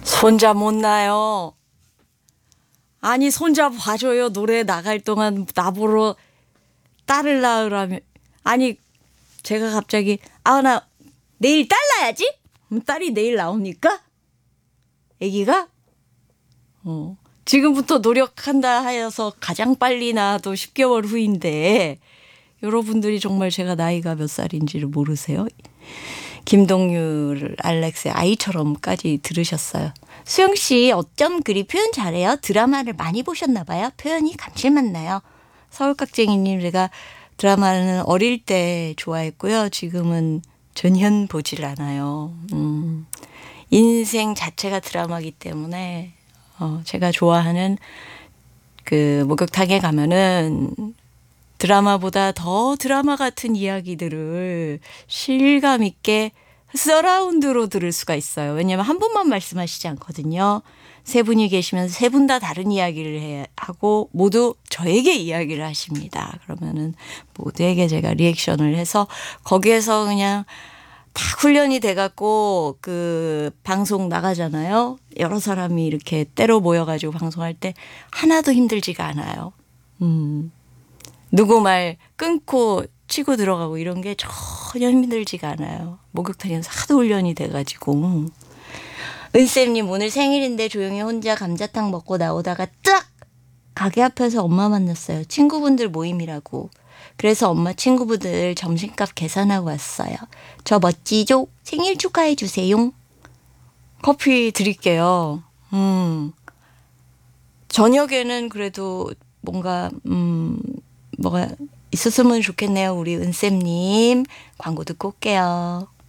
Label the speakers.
Speaker 1: 손자 못 나요. 아니 손자 봐줘요. 노래 나갈 동안 나보러 딸을 낳으라면. 아니 제가 갑자기 나 내일 딸 낳아야지. 그럼 딸이 내일 나옵니까? 아기가? 지금부터 노력한다 하여서 가장 빨리 낳아도 10개월 후인데 여러분들이 정말 제가 나이가 몇 살인지를 모르세요? 김동률 알렉스의 아이처럼까지 들으셨어요. 수영 씨 어쩜 그리 표현 잘해요? 드라마를 많이 보셨나 봐요. 표현이 감칠맛 나요. 서울깍쟁이님 제가 드라마는 어릴 때 좋아했고요. 지금은 전혀 보질 않아요. 인생 자체가 드라마기 때문에 제가 좋아하는 그 목욕탕에 가면은 드라마보다 더 드라마 같은 이야기들을 실감 있게 서라운드로 들을 수가 있어요. 왜냐하면 한 분만 말씀하시지 않거든요. 세 분이 계시면 세 분 다 다른 이야기를 하고 모두 저에게 이야기를 하십니다. 그러면은 모두에게 제가 리액션을 해서 거기에서 그냥 다 훈련이 돼갖고 그 방송 나가잖아요. 여러 사람이 이렇게 때로 모여가지고 방송할 때 하나도 힘들지가 않아요. 누구 말 끊고 치고 들어가고 이런 게 전혀 힘들지가 않아요. 목욕탕에서 하도 훈련이 돼가지고. 은쌤님 오늘 생일인데 조용히 혼자 감자탕 먹고 나오다가 딱 가게 앞에서 엄마 만났어요. 친구분들 모임이라고. 그래서 엄마 친구분들 점심값 계산하고 왔어요. 저 멋지죠? 생일 축하해 주세요. 커피 드릴게요. 저녁에는 그래도 뭔가 뭐가 있었으면 좋겠네요. 우리 은쌤님. 광고 듣고 올게요.